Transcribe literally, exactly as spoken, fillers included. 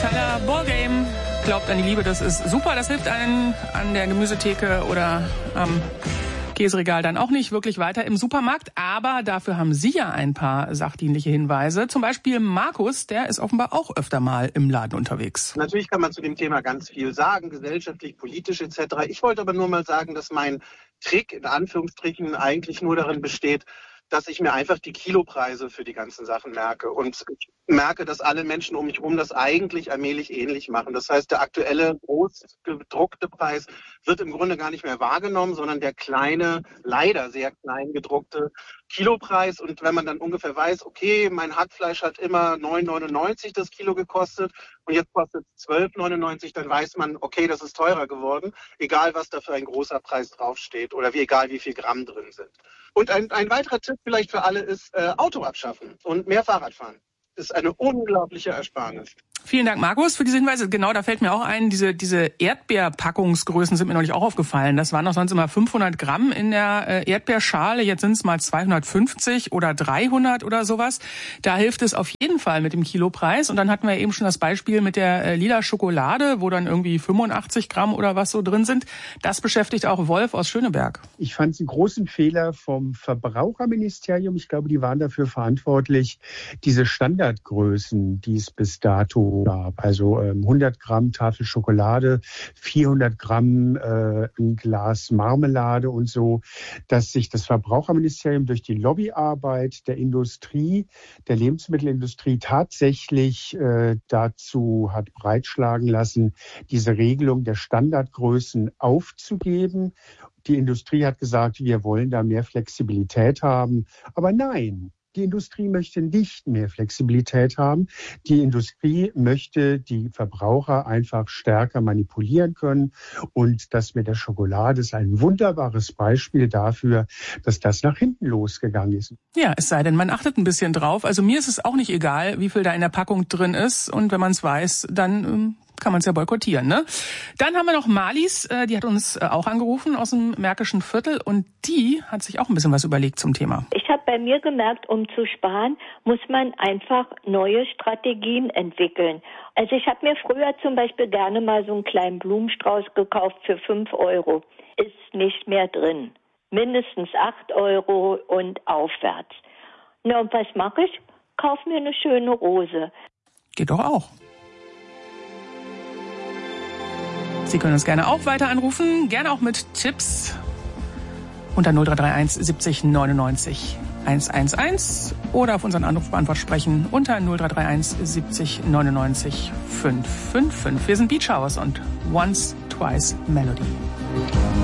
Emmentaler Ballgame. Glaubt an die Liebe, das ist super. Das hilft einen an der Gemüsetheke oder am Käseregal dann auch nicht wirklich weiter im Supermarkt. Aber dafür haben Sie ja ein paar sachdienliche Hinweise. Zum Beispiel Markus, der ist offenbar auch öfter mal im Laden unterwegs. Natürlich kann man zu dem Thema ganz viel sagen, gesellschaftlich, politisch et cetera. Ich wollte aber nur mal sagen, dass mein Trick in Anführungsstrichen eigentlich nur darin besteht, dass ich mir einfach die Kilopreise für die ganzen Sachen merke und ich merke, dass alle Menschen um mich herum das eigentlich allmählich ähnlich machen. Das heißt, der aktuelle groß gedruckte Preis wird im Grunde gar nicht mehr wahrgenommen, sondern der kleine, leider sehr klein gedruckte Kilopreis. Und wenn man dann ungefähr weiß, okay, mein Hackfleisch hat immer neun neunundneunzig das Kilo gekostet und jetzt kostet es zwölf neunundneunzig, dann weiß man, okay, das ist teurer geworden, egal was da für ein großer Preis draufsteht oder wie egal wie viel Gramm drin sind. Und ein, ein weiterer Tipp vielleicht für alle ist, äh, Auto abschaffen und mehr Fahrrad fahren. Das ist eine unglaubliche Ersparnis. Vielen Dank, Markus, für diese Hinweise. Genau, da fällt mir auch ein, diese diese Erdbeerpackungsgrößen sind mir neulich auch aufgefallen. Das waren doch sonst immer fünfhundert Gramm in der äh, Erdbeerschale. Jetzt sind es mal zweihundertfünfzig oder dreihundert oder sowas. Da hilft es auf jeden Fall mit dem Kilopreis. Und dann hatten wir eben schon das Beispiel mit der äh, lila Schokolade, wo dann irgendwie fünfundachtzig Gramm oder was so drin sind. Das beschäftigt auch Wolf aus Schöneberg. Ich fand es einen großen Fehler vom Verbraucherministerium. Ich glaube, die waren dafür verantwortlich, diese Standardgrößen, die es bis dato gab. Also ähm, hundert Gramm Tafel Schokolade, vierhundert Gramm äh, ein Glas Marmelade und so, dass sich das Verbraucherministerium durch die Lobbyarbeit der Industrie, der Lebensmittelindustrie tatsächlich äh, dazu hat breitschlagen lassen, diese Regelung der Standardgrößen aufzugeben. Die Industrie hat gesagt, wir wollen da mehr Flexibilität haben. Aber nein. Die Industrie möchte nicht mehr Flexibilität haben. Die Industrie möchte die Verbraucher einfach stärker manipulieren können. Und das mit der Schokolade ist ein wunderbares Beispiel dafür, dass das nach hinten losgegangen ist. Ja, es sei denn, man achtet ein bisschen drauf. Also mir ist es auch nicht egal, wie viel da in der Packung drin ist. Und wenn man es weiß, dann ähm kann man es ja boykottieren, ne? Dann haben wir noch Marlies, die hat uns auch angerufen aus dem Märkischen Viertel und die hat sich auch ein bisschen was überlegt zum Thema. Ich habe bei mir gemerkt, um zu sparen, muss man einfach neue Strategien entwickeln. Also ich habe mir früher zum Beispiel gerne mal so einen kleinen Blumenstrauß gekauft für fünf Euro. Ist nicht mehr drin. Mindestens acht Euro und aufwärts. Na und was mache ich? Kauf mir eine schöne Rose. Geht doch auch. Sie können uns gerne auch weiter anrufen, gerne auch mit Tipps unter null drei drei eins siebzig neunundneunzig hundertelf oder auf unseren Anrufbeantwort sprechen unter null drei drei eins siebzig neunundneunzig fünfhundertfünfundfünfzig. Wir sind Beach House und Once, Twice Melody.